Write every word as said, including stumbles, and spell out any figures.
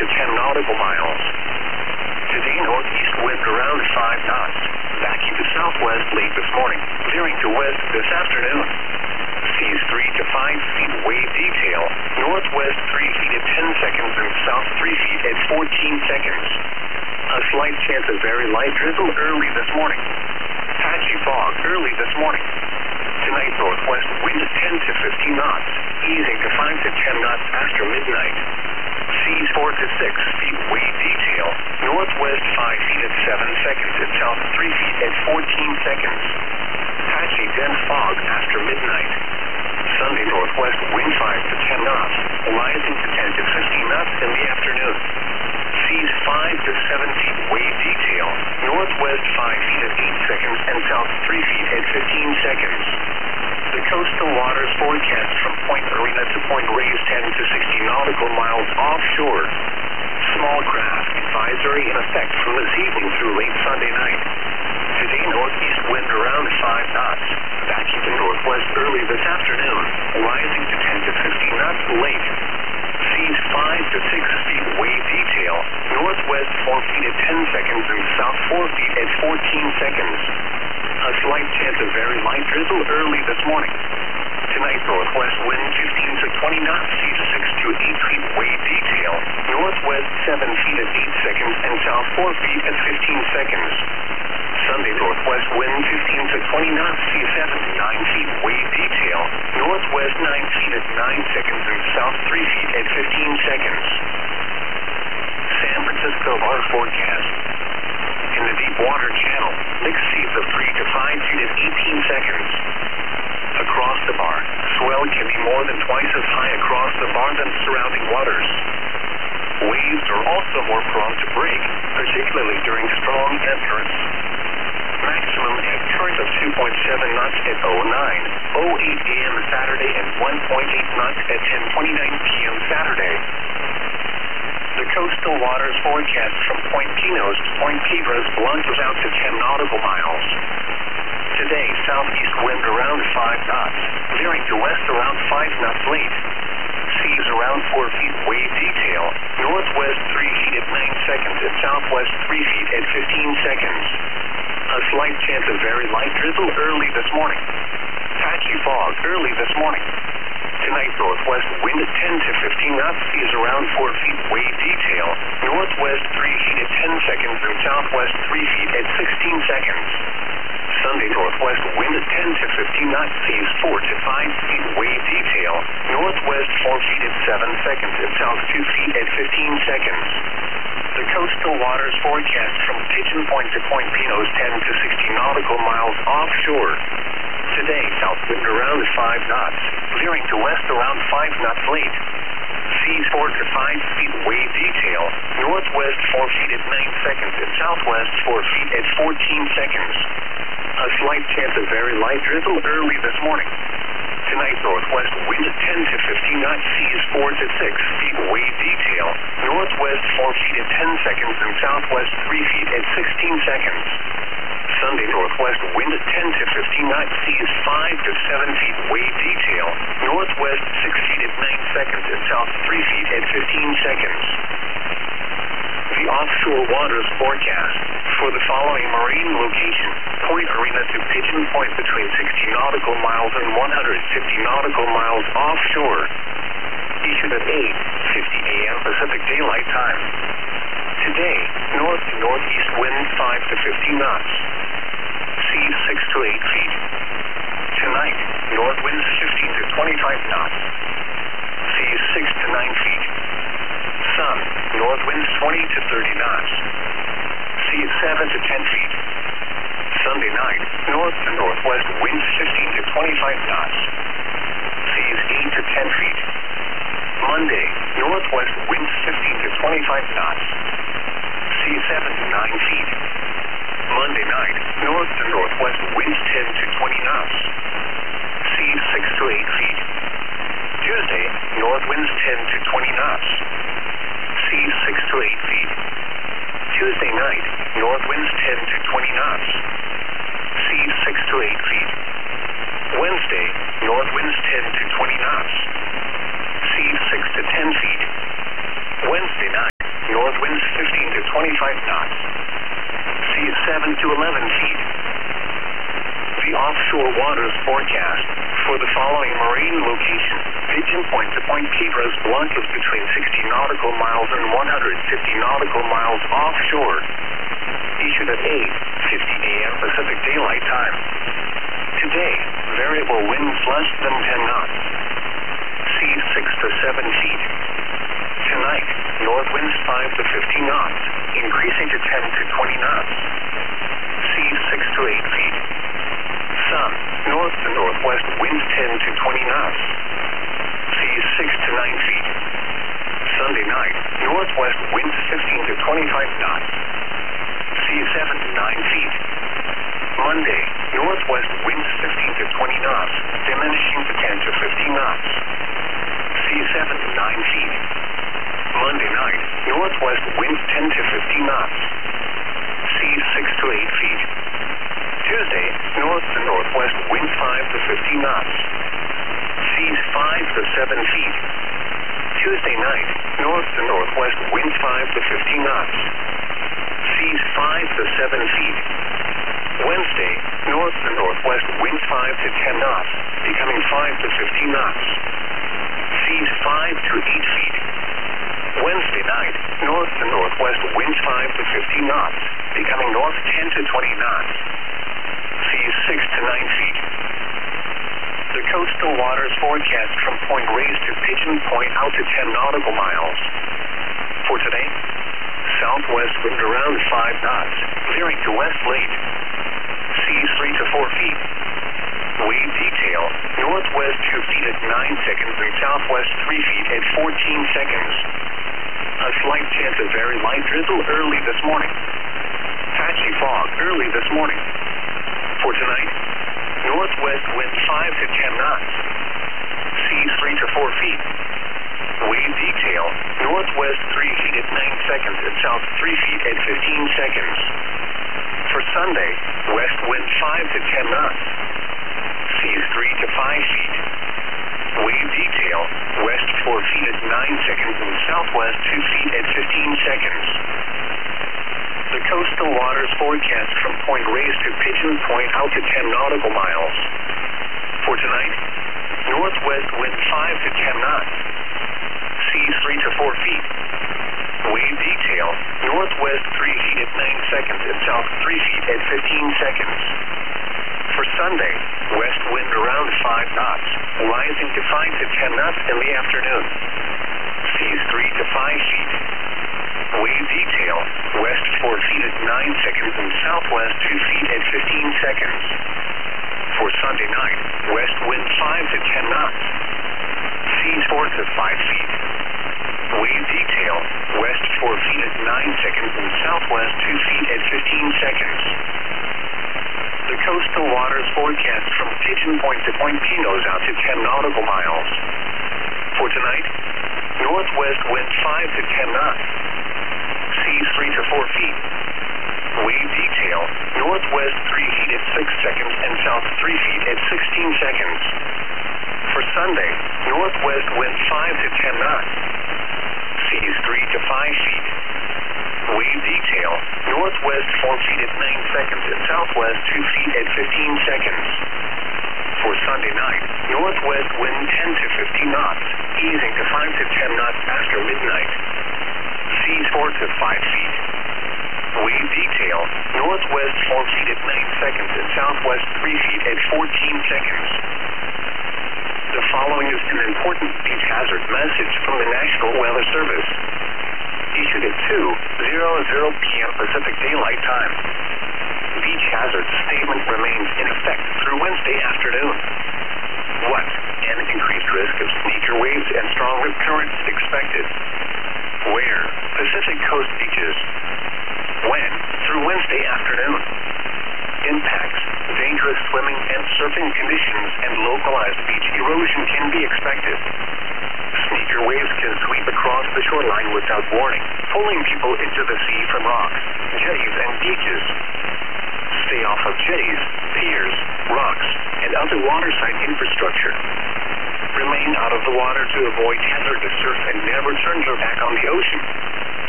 to ten nautical miles. Today, northeast wind around five knots. Backing to southwest late this morning, veering to west this afternoon. Seas three to five feet wave detail. Northwest three feet at ten seconds and south three feet at fourteen seconds. A slight chance of very light drizzle early this morning. Patchy fog early this morning. Tonight, northwest wind ten to fifteen knots, easing to five to ten knots after midnight. Seas four to six feet wave detail. Northwest five feet at seven seconds and south three feet at fourteen seconds. Patchy dense fog after midnight. Sunday, northwest wind five to ten knots, rising to ten to fifteen knots in the afternoon. Seas five to seven feet wave detail. Northwest five feet at eight seconds and south three feet at fifteen seconds. The coastal waters forecast from Point Arena to Point Reyes ten to sixty nautical miles offshore. Small craft advisory in effect from this evening through late Sunday night. Today, northeast wind around five knots. Backing to northwest early this afternoon, rising to ten to fifteen knots late. Seas five to six feet wave detail. Northwest four feet at ten seconds and south four feet at fourteen seconds. A slight chance of very light drizzle early this morning. Tonight, northwest wind fifteen to twenty knots, seas six to eight feet wave detail. Northwest seven feet at eight seconds and south four feet at fifteen seconds. Sunday, northwest wind fifteen to twenty knots, seas seven to nine feet wave detail. Northwest nine feet at nine seconds and south three feet at fifteen seconds. San Francisco bar forecast. In the deep water channel, mixed seas of three to five feet at eighteen seconds. Across the bar, swell can be more than twice as high across the bar than surrounding waters. Waves are also more prone to break, particularly during strong ebb currents. Maximum ebb current of two point seven knots at oh nine, oh eight a m Saturday and one point eight knots at ten twenty-nine p m Saturday. The coastal waters forecast from Point Pinos to Point Piedras plunges out to ten nautical miles. Today, southeast wind around five knots, veering to west around five knots late. Seas around four feet wave detail. Northwest three feet at nine seconds and southwest three feet at fifteen seconds. A slight chance of very light drizzle early this morning. Patchy fog early this morning. Tonight, northwest wind at ten to fifteen knots, seas around four feet wave detail. Northwest three feet at ten seconds and southwest three feet at sixteen seconds. Sunday, northwest wind at ten to fifteen knots, seas four to five feet wave detail. Northwest four feet at seven seconds and south two feet at fifteen seconds. The coastal waters forecast from Pigeon Point to Point Pinos ten to sixty nautical miles offshore. Today, south wind around five knots, veering to west around five knots late. Seas four to five feet wave detail. Northwest four feet at nine seconds and southwest four feet at fourteen seconds. A slight chance of very light drizzle early this morning. Tonight, northwest wind at ten to fifteen knots, seas four to six feet wave detail. Northwest four feet at ten seconds and southwest three feet at sixteen seconds. Sunday, northwest wind at ten to fifteen knots, seas five to seven feet wave detail. Northwest six feet at nine seconds and south three feet at fifteen seconds. The offshore waters forecast for the following marine location: Point Arena to Pigeon Point between sixty nautical miles and one hundred fifty nautical miles offshore. Issued at eight fifty a m Pacific Daylight Time. Today, north to northeast wind five to fifteen knots. Seas six to eight feet. Tonight, north winds fifteen to twenty-five knots. Seas six to nine feet. Sun, north winds twenty to thirty knots. Seas seven to ten feet. Sunday night, north to northwest winds fifteen to twenty-five knots. Seas eight to ten feet. Monday, northwest winds fifteen to twenty-five knots. Seas seven to nine feet. Monday night, north to northwest winds ten to twenty knots. Seas six to eight feet. Tuesday, north winds ten to twenty knots. Seas six to eight feet. Tuesday night, north winds ten to twenty knots. Seas six to eight feet. Wednesday, north winds ten to twenty knots. Seas six to ten feet. Wednesday night, twenty-five knots. Seas seven to eleven feet. The offshore waters forecast for the following marine location: Pigeon Point to Point Piedras Blancas between sixty nautical miles and one hundred fifty nautical miles offshore. Issued at eight fifty a m Pacific Daylight Time. Today, variable winds less than ten knots. Seas six to seven feet. Tonight, north winds five to fifteen knots, increasing to ten to twenty knots. Seas six to eight feet. Sun, north to northwest winds ten to twenty knots. Seas six to nine feet. Sunday night, northwest winds fifteen to twenty-five knots. Seas seven to nine feet. Monday, northwest winds fifteen to twenty knots, diminishing to ten to fifteen knots. Seas seven to nine feet. Monday night, northwest winds ten to fifteen knots. Seas six to eight feet. Tuesday, north to northwest winds five to fifteen knots. Seas five to seven feet. Tuesday night, north to northwest winds five to fifteen knots. Seas five to seven feet. Wednesday, north to northwest winds five to ten knots, becoming five to fifteen knots. Seas five to eight feet. Wednesday night, north to northwest winds five to fifteen knots, becoming north ten to twenty knots. Seas six to nine feet. The coastal waters forecast from Point Reyes to Pigeon Point out to ten nautical miles. For today, southwest wind around five knots, veering to west late. Seas three to four feet. Wave detail, northwest two feet at nine seconds and southwest three feet at fourteen seconds. A slight chance of very light drizzle early this morning. Patchy fog early this morning. For tonight, northwest wind five to ten knots. Seas three to four feet. Wave detail, northwest three feet at nine seconds and south three feet at fifteen seconds. For Sunday, west wind five to ten knots. Seas three to five feet. Wave detail, west four feet at nine seconds and southwest two feet at fifteen seconds. The coastal waters forecast from Point Reyes to Pigeon Point out to ten nautical miles. For tonight, northwest wind five to ten knots. Seas three to four feet. Wave detail, northwest three feet at nine seconds and south three feet at fifteen seconds. For Sunday, west wind around five knots, rising to five to ten knots in the afternoon. Seas three to five feet. Wave detail, west four feet at nine seconds and southwest two feet at fifteen seconds. For Sunday night, west wind five to ten knots. Seas four to five feet. Wave detail, west four feet at nine seconds and southwest two feet at fifteen seconds. The coastal waters forecast from Pigeon Point to Point Pinos out to ten nautical miles. For tonight, northwest wind five to ten knots. Seas three to four feet. Wave detail, northwest three feet at six seconds and south three feet at sixteen seconds. For Sunday, northwest wind five to ten knots. Seas three to five feet. Wave detail, northwest four feet at nine seconds and southwest two feet at fifteen seconds. For Sunday night, northwest wind ten to fifteen knots, easing to five to ten knots after midnight. Seas four to five feet. Wave detail, northwest four feet at nine seconds and southwest three feet at fourteen seconds. The following is an important beach hazard message from the National Weather Service. Issued at two p m Pacific Daylight Time. Beach hazard statement remains in effect through Wednesday afternoon. What? An increased risk of sneaker waves and strong rip currents expected. Where? Pacific coast beaches. When? Through Wednesday afternoon. Impacts, dangerous swimming and surfing conditions, and localized beach erosion can be expected. Sneaker waves can sweep across the shoreline without warning, pulling people into the sea from rocks, jetties, and beaches. Stay off of jetties, piers, rocks, and other waterside infrastructure. Remain out of the water to avoid hazardous surf and never turn your back on the ocean.